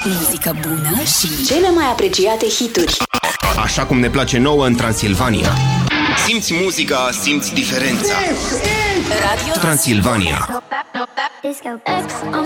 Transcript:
Muzică bună și cele mai apreciate hituri. Așa cum ne place nouă în Transilvania. Simți muzica, simți diferența. Radio Transilvania.